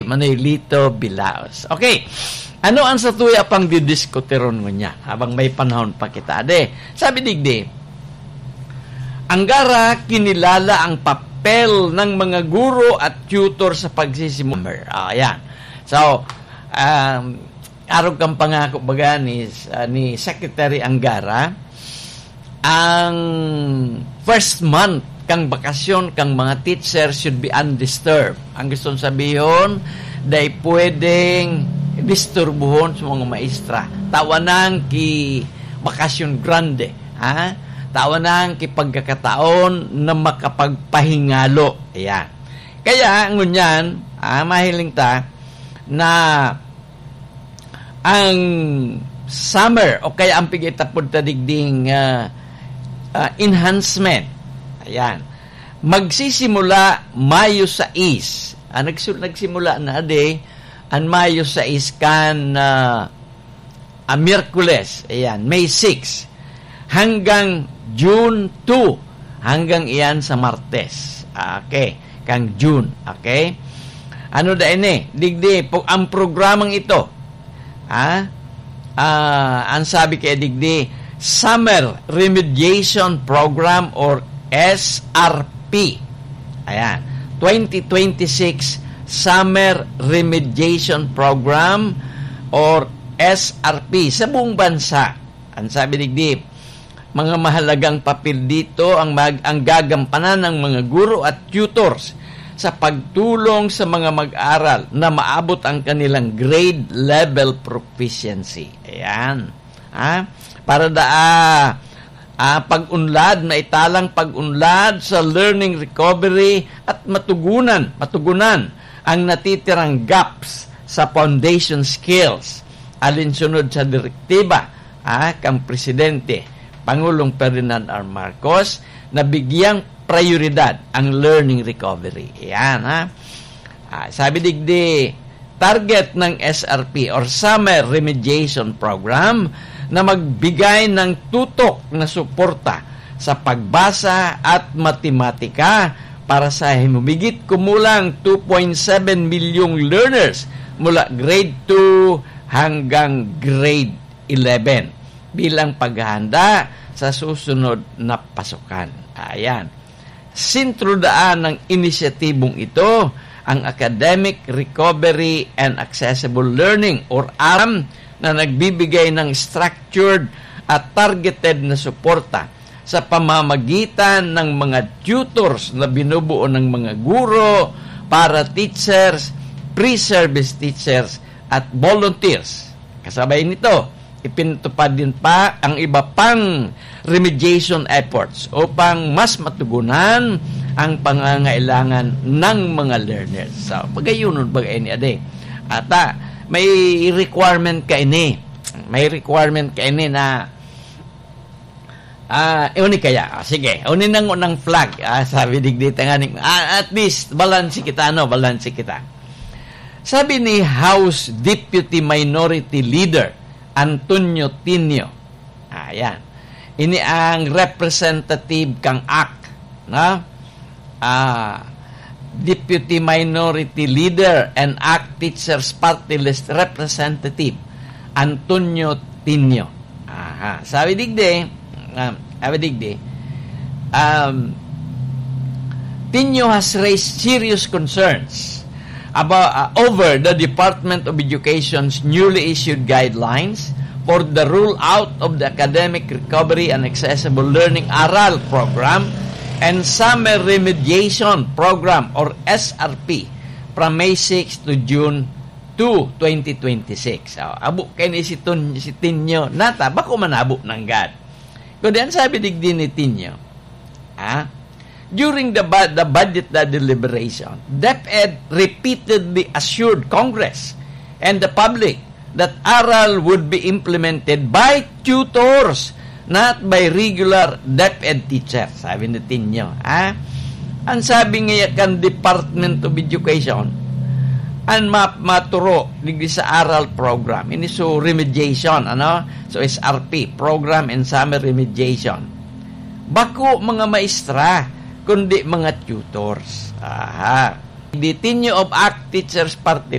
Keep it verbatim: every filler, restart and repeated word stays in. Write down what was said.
Manoy Lito Bilaos. Okay. Ano ang sa tuya pang didiskuteron mo niya? Habang may panahon pa kita. Ade, sabi digdi, Anggara kinilala ang papel ng mga guro at tutor sa pagsisimula. Ah, yan. So, um, arog kang pangako baga ni, uh, ni Secretary Anggara, ang first month kang bakasyon kang mga teacher should be undisturbed. Ang gusto sabihin, dahil pwedeng disturbuhon sa mga maestra. Tawanan ki bakasyon grande. Ha? Tawanan ki pagkakataon na makapagpahingalo. Ayan. Kaya, ngunyan, ah, mahiling ta, na ang summer, o kaya ang pigitapod ta digding uh, uh, enhancement. Ayan. Magsisimula Mayo sais. Ah, nagsimula na ade, ang Mayo sais kan uh, uh, Miyerkules, ayan, May six, hanggang June two, hanggang iyan sa Martes. Okay, kang June, okay? Ano da ini? Digdi, po, ang programang ito, ah, uh, ang sabi kay digdi, Summer Remediation Program or S R P. Ayan, twenty twenty-six Summer Remediation Program or S R P sa buong bansa. Ang sabi digdi, mga mahalagang papel dito ang, mag, ang gagampanan ng mga guro at tutors sa pagtulong sa mga mag-aral na maabot ang kanilang grade level proficiency. Ayan. Ha? Para da ah, ah, pag-unlad, maitalang pag-unlad sa learning recovery at matugunan, matugunan ang natitirang gaps sa foundation skills alinsunod sa direktiba ah, kang Presidente Pangulong Ferdinand R. Marcos na bigyang prioridad ang learning recovery. Yan, ha? Ah, sabi digdi, target ng S R P or Summer Remediation Program na magbigay ng tutok na suporta sa pagbasa at matematika para sa humigit kumulang two point seven milyong learners mula grade two hanggang grade eleven bilang paghahanda sa susunod na pasukan. Ayan. Sintrodaan ng inisyatibong ito ang Academic Recovery and Accessible Learning or A R A M na nagbibigay ng structured at targeted na suporta sa pamamagitan ng mga tutors na binubuo ng mga guro, para teachers, pre-service teachers, at volunteers. Kasabay nito, ipinatupad din pa ang iba pang remediation efforts upang mas matugunan ang pangangailangan ng mga learners. So, pagayunon bagay ni Ade. Ata, may requirement ka ini. May requirement ka ini na Ah, uh, uni kaya. Sige, uni nang unang flag. Ah, sabi digdi tanganing. Ah, at least balance kita no, balance kita. Sabi ni House Deputy Minority Leader Antonio Tinio. Ah, yan. Ini ang representative kang A C, no? Ah, Deputy Minority Leader and A C Teachers Party List Representative Antonio Tinio. Aha, sabi digdi Um, Abadigdi, um, Tinio has raised serious concerns about uh, over the Department of Education's newly issued guidelines for the rollout of the Academic Recovery and Accessible Learning A R A L program and Summer Remediation Program or S R P from May sixth to June second, twenty twenty-six. So, abo kayo ni si, Tun, si Tinio nata, bako manabo ng God. Kundi sabi digdi ni Tinio, ah, during the, the budget the deliberation, DepEd repeatedly assured Congress and the public that A R A L would be implemented by tutors, not by regular DepEd teachers. Sabi ni Tinio. Ah, ang sabi nga kan Department of Education, ang map maturo digdi sa A R A L program ini so remediation ano so S R P program and summer remediation bako mga maestra kundi mga tutors. Aha, the Tinio of A C Teachers Party